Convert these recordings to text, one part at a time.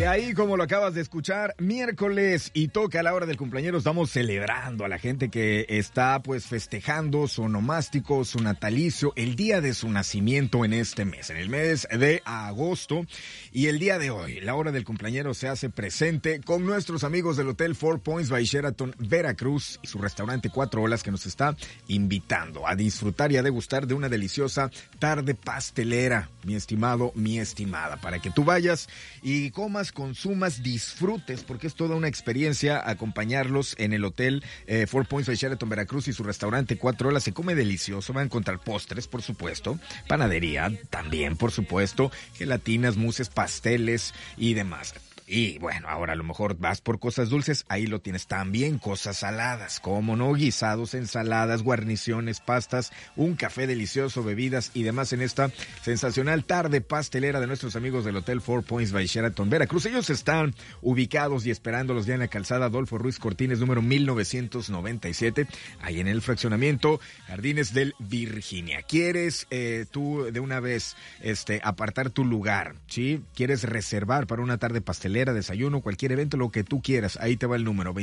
Y ahí, como lo acabas de escuchar, miércoles y toca a la hora del cumpleañero, estamos celebrando a la gente que está pues festejando su onomástico, su natalicio, el día de su nacimiento en este mes, en el mes de agosto. Y el día de hoy, la hora del cumpleañero se hace presente con nuestros amigos del Hotel Four Points by Sheraton Veracruz y su restaurante 4 Olas, que nos está invitando a disfrutar y a degustar de una deliciosa tarde pastelera, mi estimado, mi estimada, para que tú vayas y comas, consumas, disfrutes, porque es toda una experiencia acompañarlos en el Hotel Four Points by Sheraton Veracruz y su restaurante 4 Olas. Se come delicioso, van a encontrar postres, por supuesto, panadería también, por supuesto, gelatinas, muses, pasteles y demás. Y bueno, ahora a lo mejor vas por cosas dulces, ahí lo tienes. También cosas saladas, como no, guisados, ensaladas, guarniciones, pastas, un café delicioso, bebidas y demás en esta sensacional tarde pastelera de nuestros amigos del Hotel Four Points by Sheraton Veracruz. Ellos están ubicados y esperándolos ya en la calzada Adolfo Ruiz Cortines, número 1997, ahí en el fraccionamiento Jardines del Virginia. ¿Quieres tú de una vez apartar tu lugar? ¿Sí? ¿Quieres reservar para una tarde pastelera, desayuno, cualquier evento, lo que tú quieras? Ahí te va el número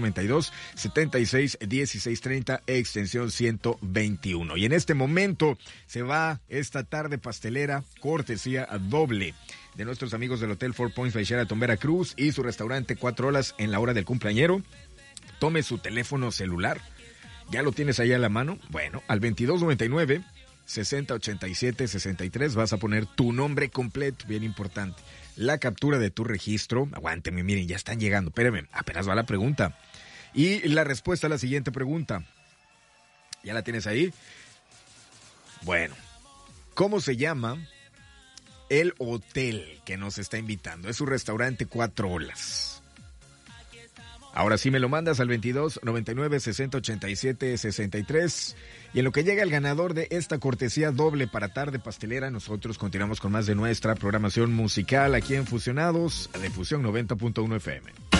2292-761630, extensión 121. Y en este momento se va esta tarde pastelera, cortesía doble de nuestros amigos del Hotel Four Points by Sheraton Veracruz y su restaurante 4 Olas en la hora del cumpleañero. Tome su teléfono celular, ¿ya lo tienes ahí a la mano? Bueno, al 2299-6087-63 vas a poner tu nombre completo, bien importante. La captura de tu registro. Aguánteme, miren, ya están llegando. Espérenme, apenas va la pregunta. Y la respuesta a la siguiente pregunta. ¿Ya la tienes ahí? Bueno, ¿cómo se llama el hotel que nos está invitando? Es su restaurante 4 Olas. Ahora sí me lo mandas al 2299-6087-63. Y en lo que llega el ganador de esta cortesía doble para tarde pastelera, nosotros continuamos con más de nuestra programación musical aquí en Fusionados de Fusión 90.1 FM.